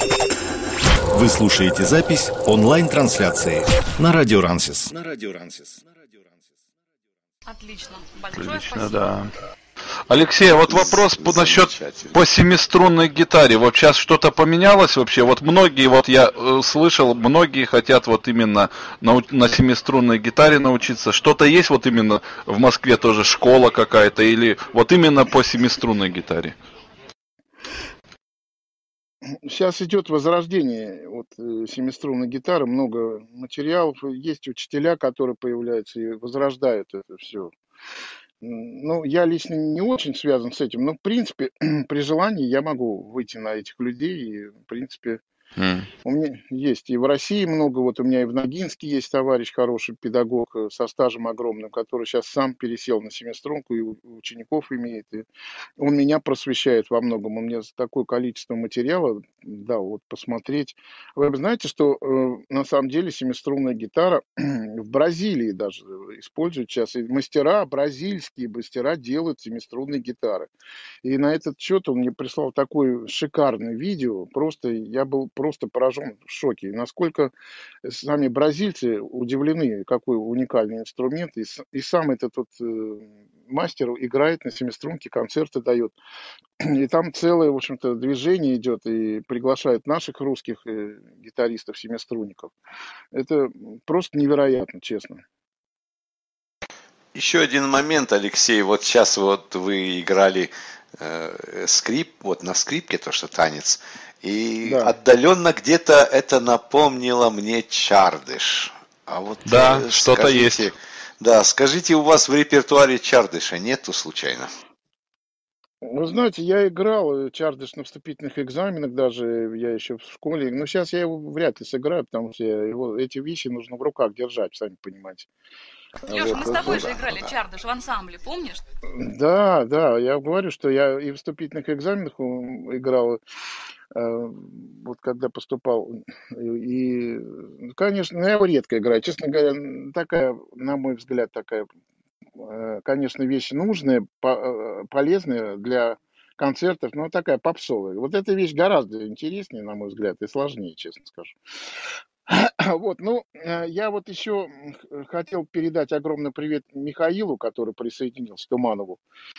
Вы слушаете запись онлайн-трансляции на Радио Рансис. Отлично. Большое Отлично, спасибо. да. Алексей, а вот вопрос насчет по семиструнной гитаре. Вот сейчас что-то поменялось вообще? Вот многие, вот я слышал, многие хотят вот именно на семиструнной гитаре научиться. Что-то есть вот именно в Москве тоже школа какая-то или вот именно по семиструнной гитаре? Сейчас идет возрождение семиструнной гитары, много материалов, есть учителя, которые появляются и возрождают это все. Ну, я лично не очень связан с этим, но, в принципе, при желании я могу выйти на этих людей, и, в принципе, у меня есть и в России много, вот у меня и в Ногинске есть товарищ, хороший педагог со стажем огромным, который сейчас сам пересел на семиструнку и учеников имеет, и он меня просвещает во многом, он мне такое количество материала дал вот посмотреть. Вы знаете, что на самом деле семиструнная гитара в Бразилии даже используют сейчас, и мастера, бразильские мастера делают семиструнные гитары. И на этот счет он мне прислал такое шикарное видео. Просто я был просто поражен, в шоке. И насколько сами бразильцы удивлены, какой уникальный инструмент. И сам этот мастер играет на семиструнке, концерты дает. И там целое, в общем-то, движение идет и приглашает наших русских гитаристов, семиструнников. Это просто невероятно, честно. Еще один момент, Алексей. Вот сейчас вот вы играли вот на скрипке, то что танец, и Да. отдаленно где-то это напомнило мне чардыш. А вот Да, что-то скажите, есть. да, скажите, у вас в репертуаре чардыша нету случайно? Вы знаете, я играл чардыш на вступительных экзаменах, даже я еще в школе. Но сейчас я его вряд ли сыграю, потому что эти вещи нужно в руках держать, сами понимаете. Леша, мы с тобой же да, играли да. чардыш в ансамбле, помнишь? Да, да, я говорю, что я и в вступительных экзаменах играл, вот когда поступал. Конечно, я его редко играю. Честно говоря, такая, на мой взгляд, такая, конечно, вещь нужная, полезная для концертов, но такая попсовая. Вот эта вещь гораздо интереснее, на мой взгляд, и сложнее, честно скажу. Вот, ну, я вот еще хотел передать огромный привет Михаилу, который присоединился, Туманову.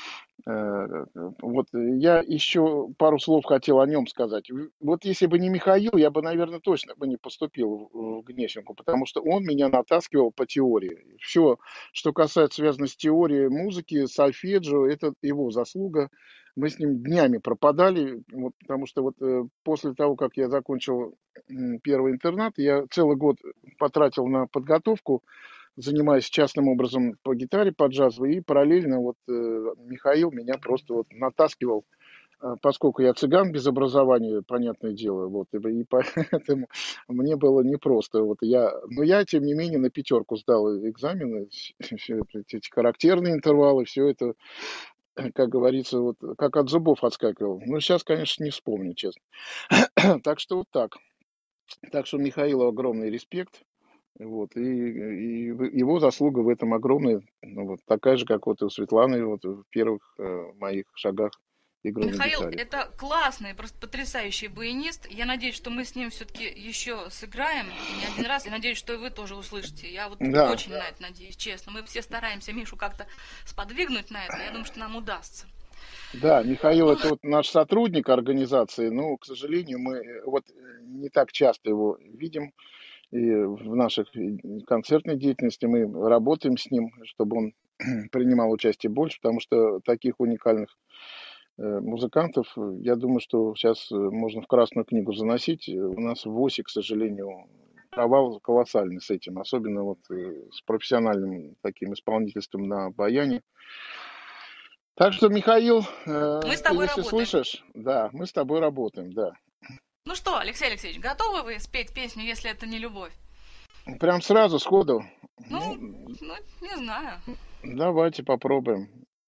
Вот я еще пару слов хотел о нем сказать. Вот если бы не Михаил, я бы, наверное, точно бы не поступил в Гнесинку, потому что он меня натаскивал по теории. Все, что касается связано с теорией музыки, сольфеджио, это его заслуга. Мы с ним днями пропадали, вот, потому что вот после того, как я закончил первый интернат, я целый год потратил на подготовку, занимаюсь частным образом по гитаре, по джазу, и параллельно вот Михаил меня просто вот натаскивал, поскольку я цыган без образования, понятное дело, вот, и поэтому мне было непросто. Но я, тем не менее, на пятерку сдал экзамены, все эти характерные интервалы, все это, как говорится, вот как от зубов отскакивал. Ну, сейчас, конечно, не вспомню, честно. Так что вот так. Так что Михаилу огромный респект. Вот, и его заслуга в этом огромная, ну, вот такая же, как вот и у Светланы вот в первых моих шагах игры на Михаил, гитаре. это классный, просто потрясающий баянист. Я надеюсь, что мы с ним все-таки еще сыграем не один раз. И надеюсь, что и вы тоже услышите. Я вот Да, очень на это надеюсь, честно. Мы все стараемся Мишу как-то сподвигнуть на это. Я думаю, что нам удастся. да, Михаил Ну, это вот наш сотрудник организации, но, к сожалению, мы вот не так часто его видим. И в наших концертной деятельности мы работаем с ним, чтобы он принимал участие больше, потому что таких уникальных музыкантов, я думаю, что сейчас можно в Красную книгу заносить. У нас в ВОСе, к сожалению, провал колоссальный с этим, особенно вот с профессиональным таким исполнительством на баяне. Так что, Михаил, мы с ты тобой если работаем. слышишь, да, мы с тобой работаем, да. Ну что, Алексей Алексеевич, готовы вы спеть песню, если это не любовь? Прям сразу, сходу. Ну, Ну, не знаю. давайте попробуем.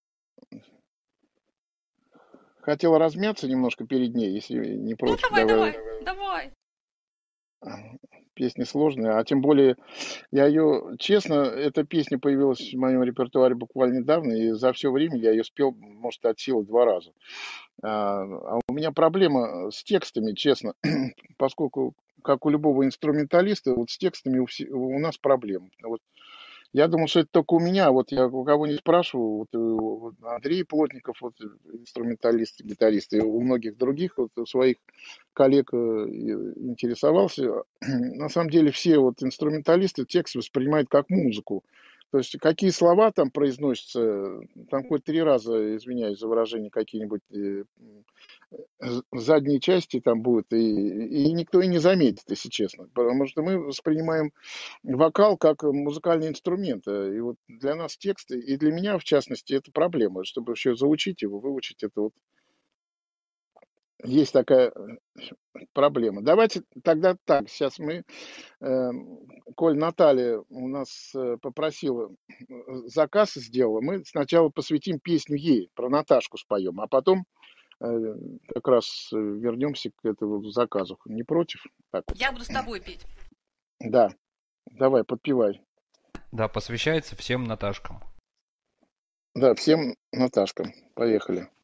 Хотел размяться немножко перед ней, если не Ну, против. давай. Песня сложная, а тем более я ее, честно, эта песня появилась в моем репертуаре буквально недавно, и за все время я ее спел, может, от силы 2 раза. А у меня проблема с текстами, честно, поскольку, как у любого инструменталиста, вот с текстами у нас проблема. Вот я думал, что это только у меня. Вот я у кого не спрашиваю, вот Андрей Плотников, вот, инструменталист, гитарист, и у многих других вот, у своих коллег интересовался. На самом деле все вот инструменталисты текст воспринимают как музыку. То есть какие слова там произносятся, там хоть 3 раза, извиняюсь за выражение, какие-нибудь задней части там будут, и никто и не заметит, если честно. Потому что мы воспринимаем вокал как музыкальный инструмент. И вот для нас тексты, и для меня, в частности, это проблема. Чтобы еще заучить его, выучить, это вот есть такая проблема. Давайте тогда так, сейчас мы, коль Наталья у нас попросила, заказ сделала, мы сначала посвятим песню ей, про Наташку споем, а потом как раз вернемся к этому заказу. Не против? Так вот. Я буду с тобой петь. Да, давай, подпевай. Да, посвящается всем Наташкам. Да, всем Наташкам. Поехали.